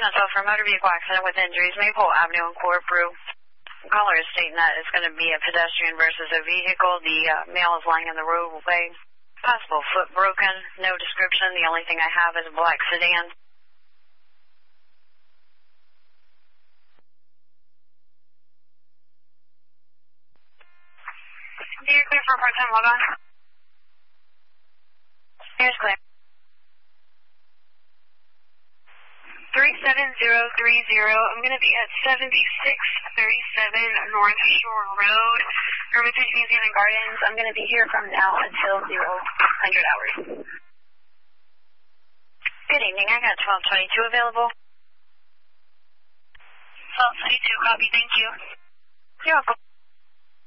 10 for a motor vehicle accident with injuries, Maple Avenue and Core Brew. Caller is stating that it's going to be a pedestrian versus a vehicle. The male is lying in the roadway. Possible foot broken. No description. The only thing I have is a black sedan. You're clear for a part-time log on? Here's clear. 37030. I'm going to be at 7637 North Shore Road, Hermitage Museum and Gardens. I'm going to be here from now until 0000 hours. Good evening. I got 1222 available. 1222, copy. Thank you. You're welcome.